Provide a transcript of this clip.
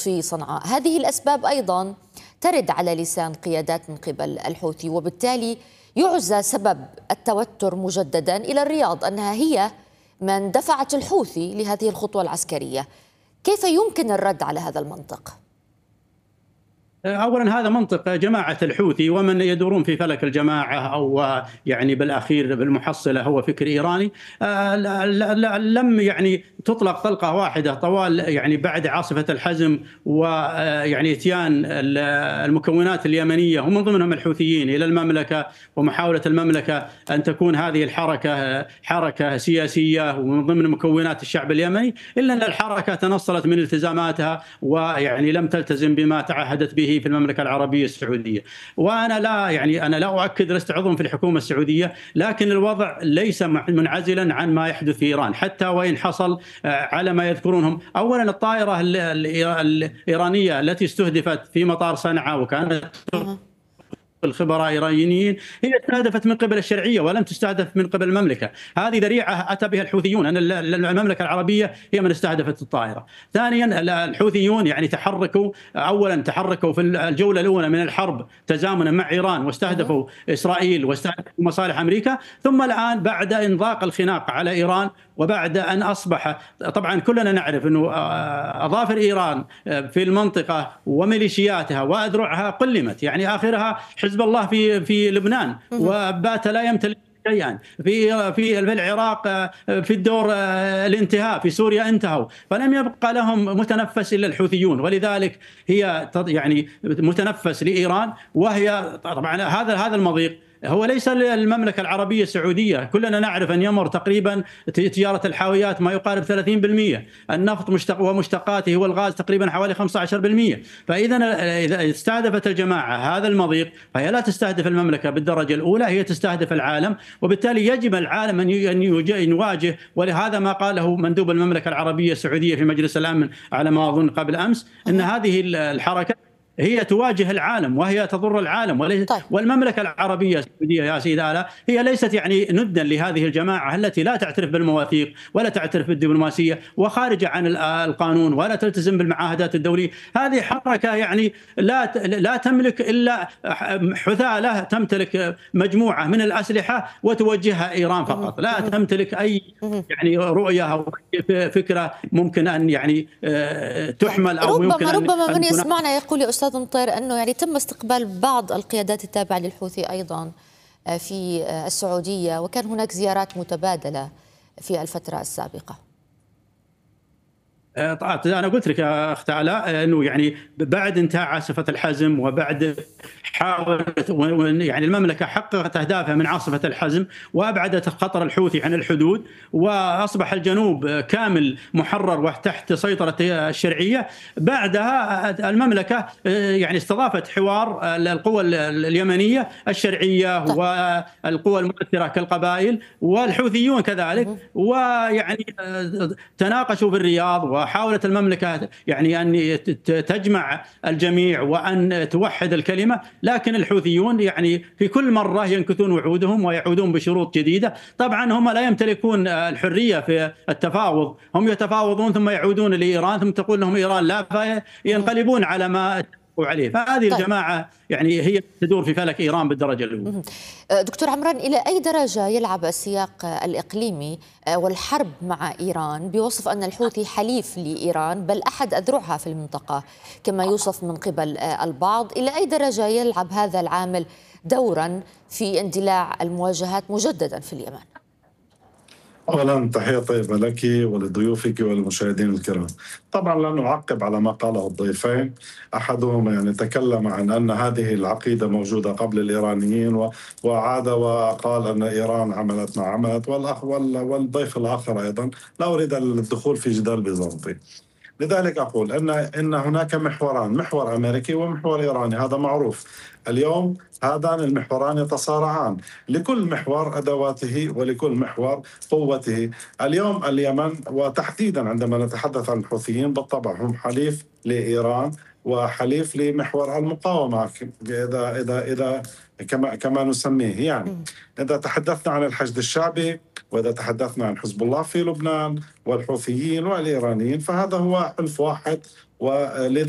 في صنعاء. هذه الأسباب أيضا ترد على لسان قيادات من قبل الحوثي، وبالتالي يعزى سبب التوتر مجددا إلى الرياض أنها هي من دفعت الحوثي لهذه الخطوة العسكرية. كيف يمكن الرد على هذا المنطق؟ أولا هذا منطق جماعة الحوثي ومن يدورون في فلك الجماعة، أو يعني بالأخير بالمحصلة هو فكر إيراني. لم يعني تطلق طلقة واحدة طوال يعني بعد عاصفة الحزم ويعني اتيان المكونات اليمنية ومن ضمنهم الحوثيين إلى المملكة، ومحاولة المملكة أن تكون هذه الحركة حركة سياسية ومن ضمن مكونات الشعب اليمني، إلا أن الحركة تنصلت من التزاماتها ويعني لم تلتزم بما تعهدت به في المملكة العربية السعودية. وأنا لا أؤكد لست عضوا في الحكومة السعودية، لكن الوضع ليس منعزلا عن ما يحدث في إيران، حتى وإن حصل على ما يذكرونهم. أولا الطائرة الإيرانية التي استهدفت في مطار صنعاء وكانت الخبراء إيرانيين هي استهدفت من قبل الشرعية ولم تستهدف من قبل المملكة. هذه ذريعة أتى بها الحوثيون أن المملكة العربية هي من استهدفت الطائرة. ثانيا الحوثيون يعني تحركوا في الجولة الأولى من الحرب تزامنا مع إيران، واستهدفوا إسرائيل واستهدفوا مصالح أمريكا، ثم الآن بعد إنضاق الخناق على إيران وبعد أن أصبح طبعا كلنا نعرف أنه أظافر إيران في المنطقة وميليشياتها وأذرعها قلمت، يعني آخرها حزب الله في لبنان وبات لا يمتلك شيئا، في العراق في الدور الانتهاء، في سوريا انتهوا، فلم يبقى لهم متنفس الا الحوثيون، ولذلك هي يعني متنفس لايران. وهي طبعا هذا المضيق هو ليس للمملكة العربية السعودية، كلنا نعرف أن يمر تقريبا تجارة الحاويات ما يقارب 30%، النفط ومشتقاته والغاز تقريبا حوالي 15%. فإذا إذا استهدفت الجماعة هذا المضيق فهي لا تستهدف المملكة بالدرجة الأولى، هي تستهدف العالم، وبالتالي يجب العالم أن يواجه. ولهذا ما قاله مندوب المملكة العربية السعودية في مجلس الأمن على ما أظن قبل أمس أن هذه الحركة هي تواجه العالم وهي تضر العالم. طيب. والمملكة العربية السعودية يا سيد آلاء هي ليست يعني ندا لهذه الجماعة التي لا تعترف بالمواثيق ولا تعترف بالدبلوماسية وخارجة عن القانون ولا تلتزم بالمعاهدات الدولية. هذه حركة يعني لا تملك إلا حثالة، تمتلك مجموعة من الأسلحة وتوجهها إيران فقط، لا تمتلك أي يعني رؤية أو فكرة ممكن أن يعني تحمل أو يمكن ربما من يسمعنا يقول يا أستاذ مطير أنه يعني تم استقبال بعض القيادات التابعة للحوثي أيضا في السعودية، وكان هناك زيارات متبادلة في الفترة السابقة. أنا قلت لك يا أخت علاء أنه يعني بعد انتهاء عاصفة الحزم وبعد حاولت يعني المملكة حققت أهدافها من عاصفة الحزم وأبعدت خطر الحوثي عن الحدود، وأصبح الجنوب كامل محرر وتحت سيطرة الشرعية. بعدها المملكة يعني استضافت حوار القوى اليمنية الشرعية والقوى المؤثرة كالقبائل والحوثيون كذلك، ويعني تناقشوا في الرياض، وحاولت المملكة يعني أن تجمع الجميع وأن توحد الكلمة. لكن الحوثيون يعني في كل مرة ينكثون وعودهم ويعودون بشروط جديدة. طبعا هم لا يمتلكون الحرية في التفاوض، هم يتفاوضون ثم يعودون لإيران ثم تقول لهم إيران لا، فينقلبون على ما عليه. فهذه الجماعة يعني هي تدور في فلك إيران بالدرجة الأولى. دكتور عمران، إلى أي درجة يلعب السياق الإقليمي والحرب مع إيران بوصف أن الحوثي حليف لإيران بل أحد أذرعها في المنطقة كما يوصف من قبل البعض؟ إلى أي درجة يلعب هذا العامل دورا في اندلاع المواجهات مجددا في اليمن؟ أولا تحية طيبة لك ولضيوفك والمشاهدين الكرام. طبعا لن أعقب على ما قاله الضيفين، أحدهما يعني تكلم عن أن هذه العقيدة موجودة قبل الإيرانيين وعاد وقال أن إيران عملت ما عملت، والضيف الآخر أيضا لا أريد الدخول في جدال بيزنطي. لذلك أقول إن هناك محوران، محور أمريكي ومحور إيراني، هذا معروف. اليوم هذان المحوران يتصارعان، لكل محور أدواته ولكل محور قوته. اليوم اليمن وتحديدا عندما نتحدث عن الحوثيين بالطبع هم حليف لإيران وحليف لمحور المقاومة إذا كما نسميه. يعني إذا تحدثنا عن الحشد الشعبي وإذا تحدثنا عن حزب الله في لبنان والحوثيين والإيرانيين فهذا هو حلف واحد. ولذا